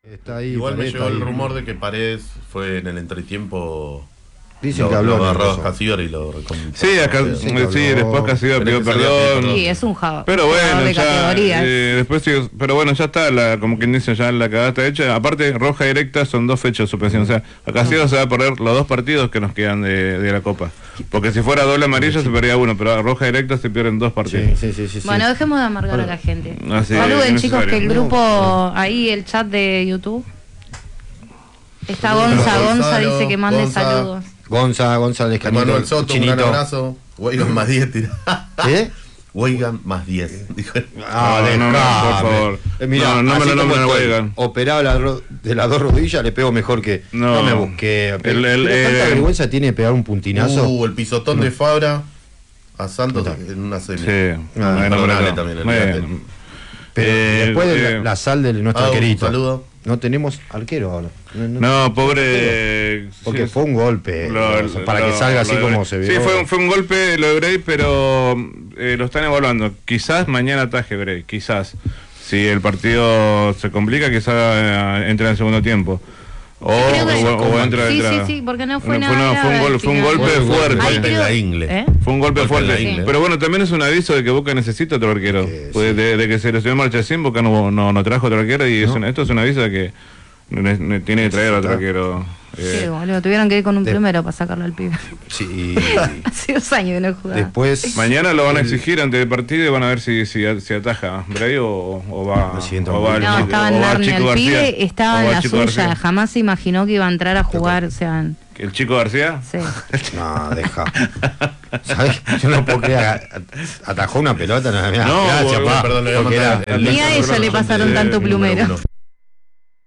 Está ahí. Igual me Paredes, llegó el ahí. rumor de que Paredes fue en el entretiempo. Dicen que habló lo en agarró eso. a Casior y lo recomendó. Sí, acá, Sí, sí, habló. después Casido Tenés pidió que salir a pedir perdón. perdón. Sí, es un Pero bueno, de ya, categorías. después sí, pero bueno, ya está, como quien dice, ya la cagada está hecha. Aparte, roja directa son 2 fechas de suspensión. O sea, a Casido se va a perder los 2 partidos que nos quedan de la Copa. Porque si fuera doble amarilla se perdía 1, pero a roja directa se pierden 2 partidos. Sí. Bueno, dejemos de amargar a la gente. Así, Saluden, es chicos, que el necesario. grupo, ahí el chat de YouTube. Está Gonza Gonzalo, dice que mande Gonza. saludos. Gonza del Camino. Manuel Soto, un gran abrazo. Weigan más 10, tira. ¿Qué? Weigan más 10. Dijo. Ah, No, dejame. por favor. Mirá, No me así lo como nombren a estoy Weigan. operado de las 2 rodillas, le pego mejor que... No me busqué. Pero tanta vergüenza tiene pegar un puntinazo. El pisotón de Fabra a Santos en una semi. Sí, perdonale también, olvídate. Pero después de la sal de nuestro Un arquerito. saludo. No tenemos arquero ahora. No, pobre. Porque sí, fue un golpe. Para que salga así como se vio. Sí, fue un golpe lo de Bray, pero lo están evaluando. Quizás mañana ataje Bray, quizás. Si el partido se complica, quizás entre en el segundo tiempo. O entra. Sí, porque no fue nada. Fue un golpe fuerte. Golpe en la ingle. Fue un golpe Golpe en la fuerte. ingle. Pero bueno, también es un aviso de que Boca necesita otro arquero. Pues de que se lesionó Marchesín, Boca no trajo otro arquero y esto es un aviso de que tiene que traer otro arquero. Sí, boludo, tuvieron que ir con un plumero para sacarlo al pibe. Sí. Hace 2 años que no jugaba. Después. Mañana lo van a exigir antes del partido y van a ver si ataja Bray o va Lo siguiente o va el No, Chico- estaba o en va Narnia. Chico El pibe García. estaba O en va la Chico suya. García. Jamás se imaginó que iba a entrar a jugar. O sea, ¿El Chico García? sí. No, deja. ¿Sabes? Yo no puedo creer. Atajó una pelota. No, No, gracias, bueno, pa. perdón, le voy a Porque mandar era- el Ni a ella le pasaron tanto plumero.